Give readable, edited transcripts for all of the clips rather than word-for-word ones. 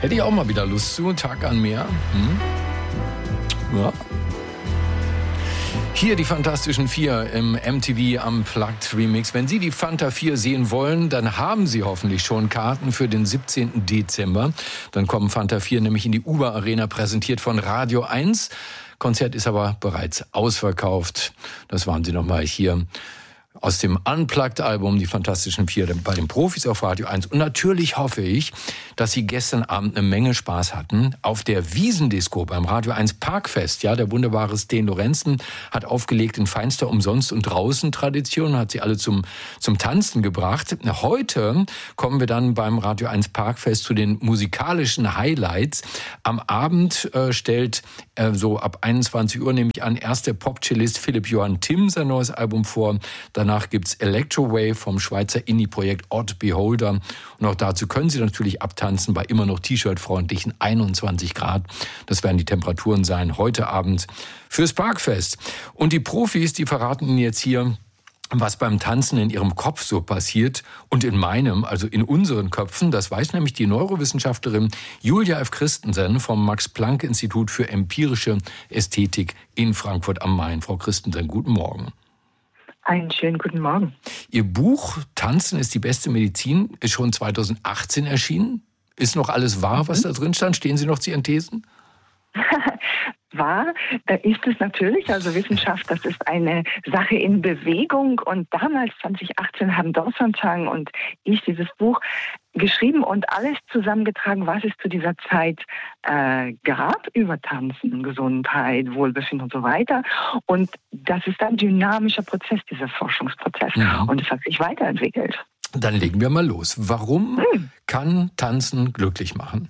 Hätte ich auch mal wieder Lust zu. Tag an Meer. Ja. Hier die Fantastischen Vier im MTV Unplugged Remix. Wenn Sie die Fanta 4 sehen wollen, dann haben Sie hoffentlich schon Karten für den 17. Dezember. Dann kommen Fanta 4 nämlich in die Uber Arena, präsentiert von Radio 1. Konzert ist aber bereits ausverkauft. Das waren Sie nochmal hier aus dem Unplugged-Album, die Fantastischen Vier, bei den Profis auf Radio 1. Und natürlich hoffe ich, dass Sie gestern Abend eine Menge Spaß hatten auf der Wiesendisco beim Radio 1 Parkfest. Ja, der wunderbare Sten Lorenzen hat aufgelegt in feinster Umsonst- und Draußen-Tradition, hat sie alle zum Tanzen gebracht. Heute kommen wir dann beim Radio 1 Parkfest zu den musikalischen Highlights. Am Abend stellt so ab 21 Uhr, nehme ich an, erst der Pop-Cellist Philipp Johann Timm sein neues Album vor. Danach gibt's Electrowave vom Schweizer Indie-Projekt Odd Beholder. Und auch dazu können Sie natürlich abtanzen bei immer noch T-Shirt-freundlichen 21 Grad. Das werden die Temperaturen sein heute Abend fürs Parkfest. Und die Profis, die verraten Ihnen jetzt hier, was beim Tanzen in ihrem Kopf so passiert und in meinem, also in unseren Köpfen. Das weiß nämlich die Neurowissenschaftlerin Julia F. Christensen vom Max-Planck-Institut für empirische Ästhetik in Frankfurt am Main. Frau Christensen, guten Morgen. Einen schönen guten Morgen. Ihr Buch Tanzen ist die beste Medizin ist schon 2018 erschienen. Ist noch alles wahr, was da drin stand? Stehen Sie noch zu Ihren Thesen? Wahr ist es natürlich. Also Wissenschaft, das ist eine Sache in Bewegung. Und damals, 2018, haben Dawson Chang und ich dieses Buch geschrieben und alles zusammengetragen, was es zu dieser Zeit gab über Tanzen, Gesundheit, Wohlbefinden und so weiter. Und das ist ein dynamischer Prozess, dieser Forschungsprozess. Ja. Und es hat sich weiterentwickelt. Dann legen wir mal los. Warum kann Tanzen glücklich machen?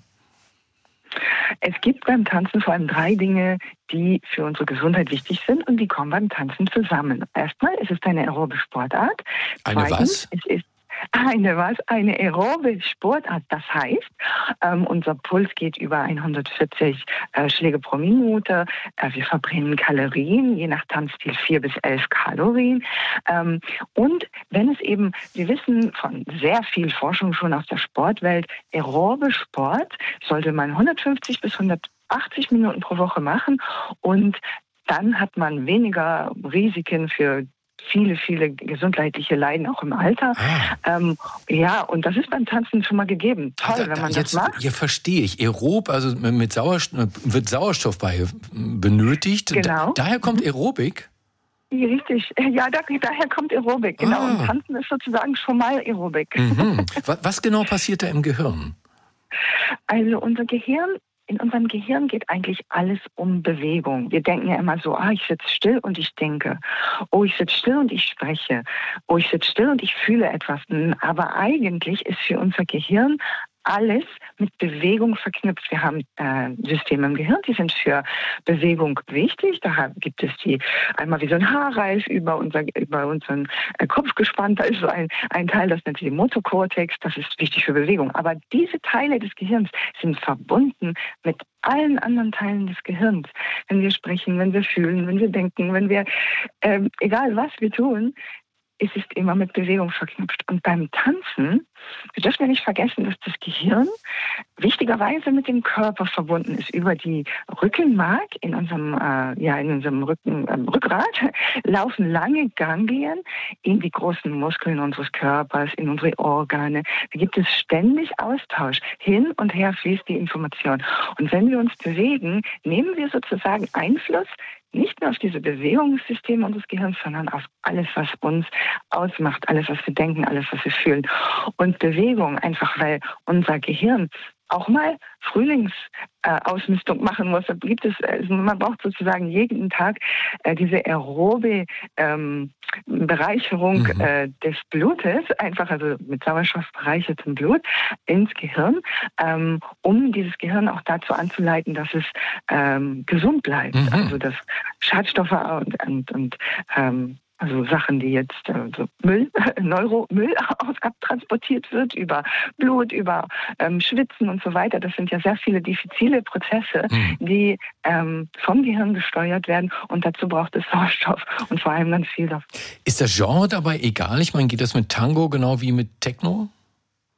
Es gibt beim Tanzen vor allem 3 Dinge, die für unsere Gesundheit wichtig sind und die kommen beim Tanzen zusammen. Erstmal ist es eine aerobe Sportart. Eine was? Es ist eine aerobe Sportart. Das heißt, unser Puls geht über 140 Schläge pro Minute. Wir verbrennen Kalorien, je nach Tanzstil 4 bis 11 Kalorien. Und wenn es eben, wir wissen von sehr viel Forschung schon aus der Sportwelt, aerobe Sport sollte man 150 bis 180 Minuten pro Woche machen und dann hat man weniger Risiken für viele gesundheitliche Leiden auch im Alter. Ja, und das ist beim Tanzen schon mal gegeben. Toll, wenn man das macht. Hier verstehe ich. Aerob, also mit wird Sauerstoff bei benötigt. Genau. Daher kommt Aerobik? Richtig. Ja, daher kommt Aerobik. Genau. Und Tanzen ist sozusagen schon mal Aerobik. Was genau passiert da im Gehirn? Also in unserem Gehirn geht eigentlich alles um Bewegung. Wir denken ja immer so, ich sitze still und ich denke. Oh, ich sitze still und ich spreche. Oh, ich sitze still und ich fühle etwas. Aber eigentlich ist für unser Gehirn alles mit Bewegung verknüpft. Wir haben Systeme im Gehirn, die sind für Bewegung wichtig. Da gibt es die einmal wie so ein Haarreif über unseren Kopf gespannt. Da ist so ein Teil, das nennt sich Motokortex. Das ist wichtig für Bewegung. Aber diese Teile des Gehirns sind verbunden mit allen anderen Teilen des Gehirns. Wenn wir sprechen, wenn wir fühlen, wenn wir denken, wenn wir, egal was wir tun, es ist immer mit Bewegung verknüpft. Und beim Tanzen, wir dürfen ja nicht vergessen, dass das Gehirn wichtigerweise mit dem Körper verbunden ist. Über die Rückenmark in unserem Rückgrat laufen lange Ganglien in die großen Muskeln unseres Körpers, in unsere Organe. Da gibt es ständig Austausch. Hin und her fließt die Information. Und wenn wir uns bewegen, nehmen wir sozusagen Einfluss nicht nur auf diese Bewegungssysteme unseres Gehirns, sondern auf alles, was uns ausmacht, alles, was wir denken, alles, was wir fühlen. Und Bewegung, einfach weil unser Gehirn auch mal Frühlingsausmistung machen muss. Man braucht sozusagen jeden Tag diese aerobe Bereicherung des Blutes, einfach also mit Sauerstoff bereichertem Blut ins Gehirn, um dieses Gehirn auch dazu anzuleiten, dass es gesund bleibt. Also dass Schadstoffe und also Sachen, die jetzt so Neuromüll abtransportiert wird über Blut, über Schwitzen und so weiter. Das sind ja sehr viele diffizile Prozesse, die vom Gehirn gesteuert werden und dazu braucht es Sauerstoff und vor allem ganz viel davon. Ist das Genre dabei egal? Ich meine, geht das mit Tango genau wie mit Techno?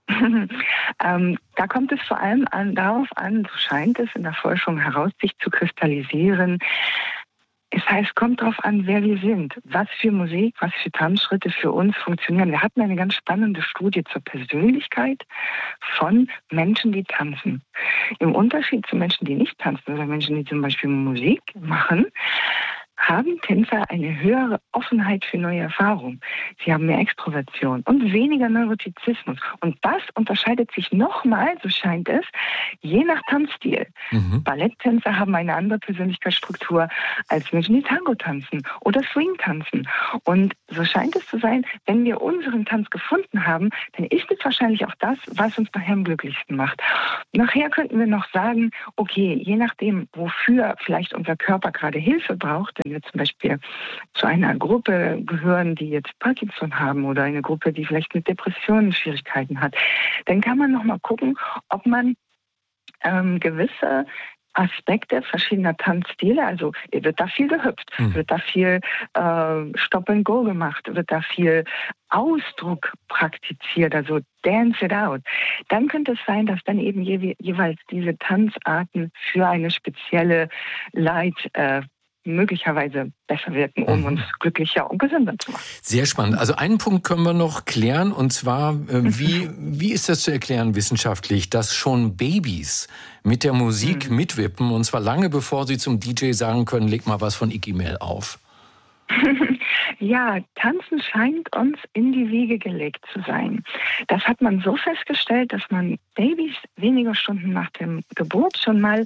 Da kommt es vor allem darauf an, so scheint es in der Forschung heraus, sich zu kristallisieren. Es heißt, kommt darauf an, wer wir sind, was für Musik, was für Tanzschritte für uns funktionieren. Wir hatten eine ganz spannende Studie zur Persönlichkeit von Menschen, die tanzen. Im Unterschied zu Menschen, die nicht tanzen oder Menschen, die zum Beispiel Musik machen, haben Tänzer eine höhere Offenheit für neue Erfahrungen. Sie haben mehr Extroversion und weniger Neurotizismus. Und das unterscheidet sich nochmal, so scheint es, je nach Tanzstil. Balletttänzer haben eine andere Persönlichkeitsstruktur als Menschen, die Tango tanzen oder Swing tanzen. Und so scheint es zu sein, wenn wir unseren Tanz gefunden haben, dann ist es wahrscheinlich auch das, was uns nachher am glücklichsten macht. Nachher könnten wir noch sagen, okay, je nachdem, wofür vielleicht unser Körper gerade Hilfe braucht, wenn wir zum Beispiel zu einer Gruppe gehören, die jetzt Parkinson haben oder eine Gruppe, die vielleicht mit Depressionen Schwierigkeiten hat, dann kann man noch mal gucken, ob man gewisse Aspekte verschiedener Tanzstile, also wird da viel gehüpft, wird da viel Stop and Go gemacht, wird da viel Ausdruck praktiziert, also Dance it out. Dann könnte es sein, dass dann eben jeweils diese Tanzarten für eine spezielle möglicherweise besser wirken, um uns glücklicher und gesünder zu machen. Sehr spannend. Also einen Punkt können wir noch klären, und zwar, wie ist das zu erklären wissenschaftlich, dass schon Babys mit der Musik mitwippen, und zwar lange bevor sie zum DJ sagen können, leg mal was von Iggy Mel auf? Ja, Tanzen scheint uns in die Wiege gelegt zu sein. Das hat man so festgestellt, dass man Babys wenige Stunden nach der Geburt schon mal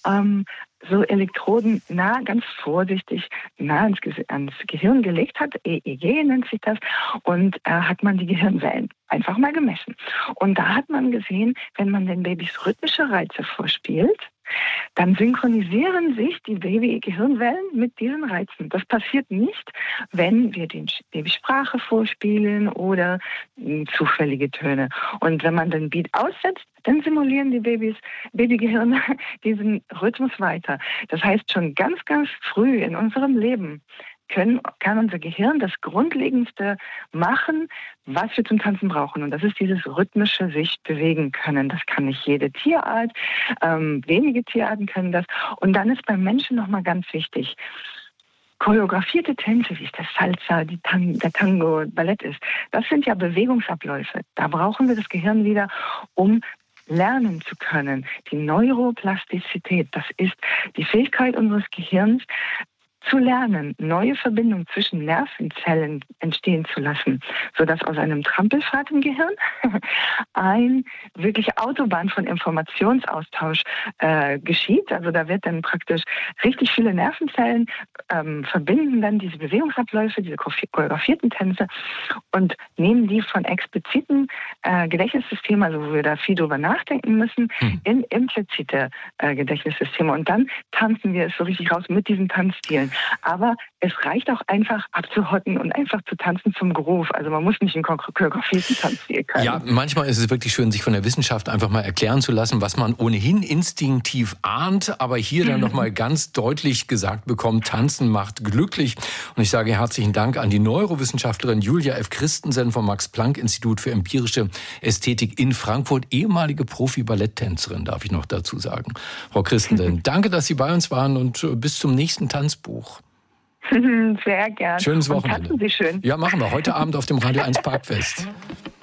so Elektroden ganz vorsichtig ans Gehirn gelegt hat. EEG nennt sich das. Und hat man die Gehirnwellen einfach mal gemessen. Und da hat man gesehen, wenn man den Babys rhythmische Reize vorspielt, dann synchronisieren sich die Baby-Gehirnwellen mit diesen Reizen. Das passiert nicht, wenn wir den Babysprache vorspielen oder zufällige Töne. Und wenn man den Beat aussetzt, dann simulieren die Babygehirne diesen Rhythmus weiter. Das heißt, schon ganz, ganz früh in unserem Leben kann unser Gehirn das Grundlegendste machen, was wir zum Tanzen brauchen. Und das ist dieses rhythmische sich bewegen können. Das kann nicht jede Tierart. Wenige Tierarten können das. Und dann ist beim Menschen nochmal ganz wichtig, choreografierte Tänze, wie es der Salsa, der Tango, Ballett ist, das sind ja Bewegungsabläufe. Da brauchen wir das Gehirn wieder, um lernen zu können. Die Neuroplastizität, das ist die Fähigkeit unseres Gehirns, zu lernen, neue Verbindungen zwischen Nervenzellen entstehen zu lassen, sodass aus einem Trampelfahrt im Gehirn eine wirkliche Autobahn von Informationsaustausch geschieht. Also da wird dann praktisch richtig viele Nervenzellen verbinden dann diese Bewegungsabläufe, diese choreografierten Tänze und nehmen die von expliziten Gedächtnissystemen, also wo wir da viel drüber nachdenken müssen, in implizite Gedächtnissysteme. Und dann tanzen wir es so richtig raus mit diesen Tanzstilen. Aber es reicht auch einfach abzuhotten und einfach zu tanzen zum Groove. Also man muss nicht einen choreografierten Tanzstil können. Ja, manchmal ist es wirklich schön, sich von der Wissenschaft einfach mal erklären zu lassen, was man ohnehin instinktiv ahnt, aber hier dann nochmal ganz deutlich gesagt bekommt, Tanzen macht glücklich. Und ich sage herzlichen Dank an die Neurowissenschaftlerin Julia F. Christensen vom Max-Planck-Institut für empirische Ästhetik in Frankfurt, ehemalige Profi-Balletttänzerin, darf ich noch dazu sagen. Frau Christensen, danke, dass Sie bei uns waren, und bis zum nächsten Tanzbuch. Sehr gern. Schönes Wochenende. Und tanzen Sie schön. Ja, machen wir. Heute Abend auf dem Radio 1 Parkfest.